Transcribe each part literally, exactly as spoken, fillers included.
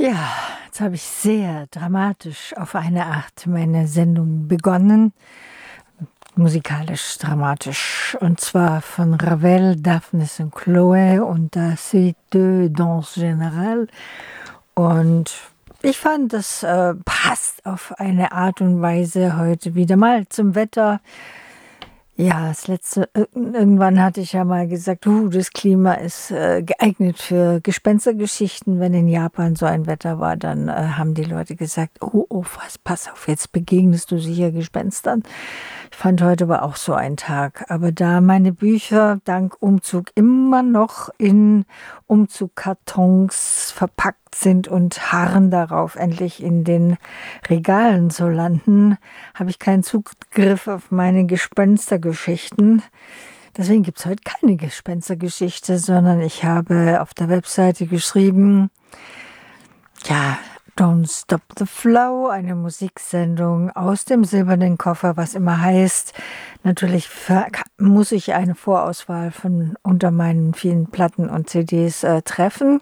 Ja, jetzt habe ich sehr dramatisch auf eine Art meine Sendung begonnen, musikalisch dramatisch, und zwar von Ravel, Daphnis und Chloe und la Suite de Danse Générale. Und ich fand, das äh, passt auf eine Art und Weise heute wieder mal zum Wetter. Ja, das letzte, irgendwann hatte ich ja mal gesagt, uh, das Klima ist äh, geeignet für Gespenstergeschichten. Wenn in Japan so ein Wetter war, dann äh, haben die Leute gesagt, oh, oh, was, pass auf, jetzt begegnest du sicher Gespenstern. Ich fand heute aber auch so ein Tag. Aber da meine Bücher dank Umzug immer noch in Umzugkartons verpackt sind und harren darauf, endlich in den Regalen zu landen, habe ich keinen Zugriff auf meine Gespenstergeschichten. Deswegen gibt es heute keine Gespenstergeschichte, sondern ich habe auf der Webseite geschrieben, ja, Don't Stop the Flow, eine Musiksendung aus dem Silbernen Koffer, was immer heißt, natürlich muss ich eine Vorauswahl von unter meinen vielen Platten und C Ds äh, treffen.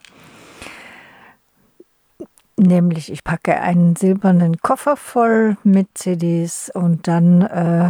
Nämlich, ich packe einen silbernen Koffer voll mit C Ds und dann äh,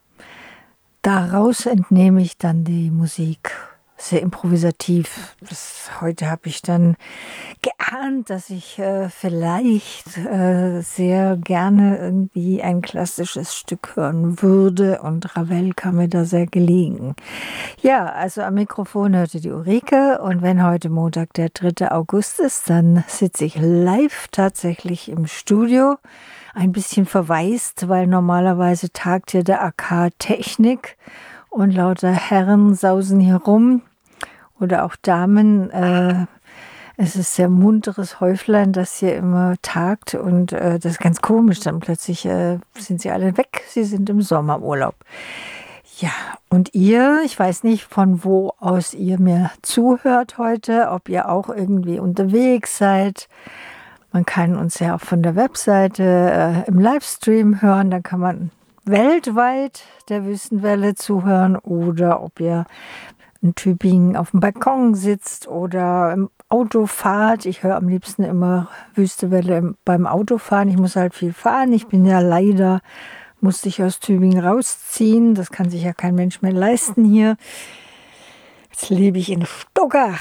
daraus entnehme ich dann die Musik. Sehr improvisativ. Das, heute habe ich dann geahnt, dass ich äh, vielleicht äh, sehr gerne irgendwie ein klassisches Stück hören würde, und Ravel kam mir da sehr gelegen. Ja, also am Mikrofon hörte die Ulrike, und wenn heute Montag der dritte August ist, dann sitze ich live tatsächlich im Studio. Ein bisschen verwaist, weil normalerweise tagt hier der A K Technik und lauter Herren sausen hier rum oder auch Damen. Äh, es ist sehr munteres Häuflein, das hier immer tagt, und äh, das ist ganz komisch. Dann plötzlich äh, sind sie alle weg. Sie sind im Sommerurlaub. Ja, und ihr, ich weiß nicht, von wo aus ihr mir zuhört heute, ob ihr auch irgendwie unterwegs seid. Man kann uns ja auch von der Webseite äh, im Livestream hören. Da kann man weltweit der Wüstenwelle zuhören, oder ob ihr in Tübingen auf dem Balkon sitzt oder im Auto fahrt. Ich höre am liebsten immer Wüstewelle beim Autofahren. Ich muss halt viel fahren. Ich bin ja leider, musste ich aus Tübingen rausziehen. Das kann sich ja kein Mensch mehr leisten hier. Jetzt lebe ich in Stockach,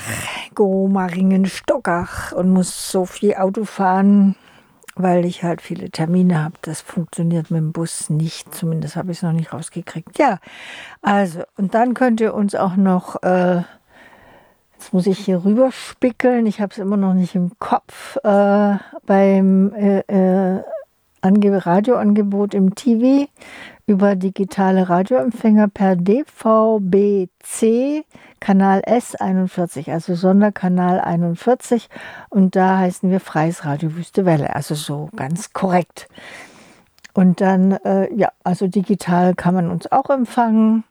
Gomaringen-Stockach, und muss so viel Auto fahren, weil ich halt viele Termine habe. Das funktioniert mit dem Bus nicht, zumindest habe ich es noch nicht rausgekriegt. Ja, also, und dann könnt ihr uns auch noch, äh, jetzt muss ich hier rüber spickeln, ich habe es immer noch nicht im Kopf, äh, beim äh, äh, Radioangebot im T V über digitale Radioempfänger per D V B C, Kanal S einundvierzig, also Sonderkanal einundvierzig, und da heißen wir Freies Radio Wüstewelle, also so ganz korrekt. Und dann, äh, ja, also digital kann man uns auch empfangen,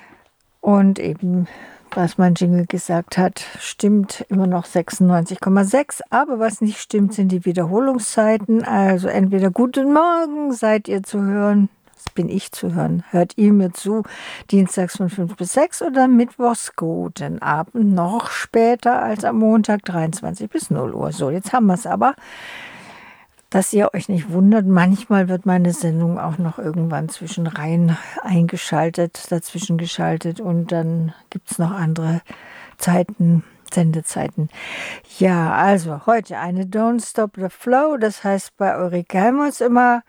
und eben, was mein Jingle gesagt hat, stimmt immer noch sechsundneunzig Komma sechs, aber was nicht stimmt, sind die Wiederholungszeiten. Also entweder guten Morgen seid ihr zu hören, das bin ich zu hören, hört ihr mir zu, dienstags von fünf bis sechs, oder mittwochs guten Abend, noch später als am Montag, dreiundzwanzig bis null Uhr. So, jetzt haben wir es aber. Dass ihr euch nicht wundert, manchmal wird meine Sendung auch noch irgendwann zwischen rein eingeschaltet, dazwischen geschaltet, und dann gibt es noch andere Zeiten, Sendezeiten. Ja, also heute eine Don't Stop the Flow, das heißt bei Ulrike Helmholtz immer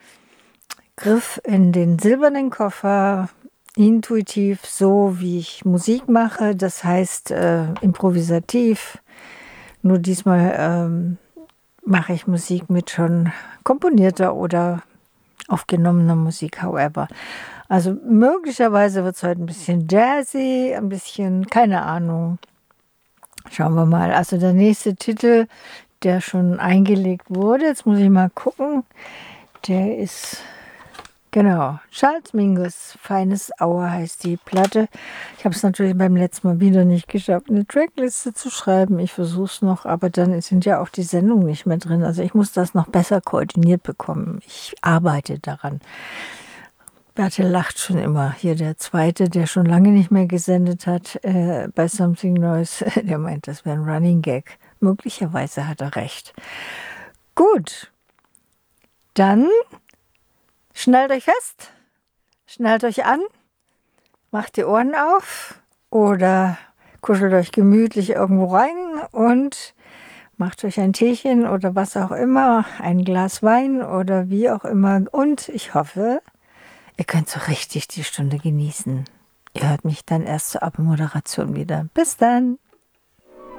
Griff in den silbernen Koffer, intuitiv, so wie ich Musik mache, das heißt äh, improvisativ, nur diesmal ähm, mache ich Musik mit schon komponierter oder aufgenommener Musik, however. Also möglicherweise wird es heute ein bisschen jazzy, ein bisschen, keine Ahnung. Schauen wir mal. Also der nächste Titel, der schon eingelegt wurde, jetzt muss ich mal gucken, der ist, genau, Charles Mingus, Feines Hour heißt die Platte. Ich habe es natürlich beim letzten Mal wieder nicht geschafft, eine Trackliste zu schreiben. Ich versuche es noch, aber dann sind ja auch die Sendungen nicht mehr drin. Also ich muss das noch besser koordiniert bekommen. Ich arbeite daran. Bertel lacht schon immer. Hier der Zweite, der schon lange nicht mehr gesendet hat, äh, bei Something Noise, der meint, das wäre ein Running Gag. Möglicherweise hat er recht. Gut, dann schnallt euch fest, schnallt euch an, macht die Ohren auf oder kuschelt euch gemütlich irgendwo rein und macht euch ein Teechen oder was auch immer, ein Glas Wein oder wie auch immer. Und ich hoffe, ihr könnt so richtig die Stunde genießen. Ihr hört mich dann erst zur Abmoderation wieder. Bis dann!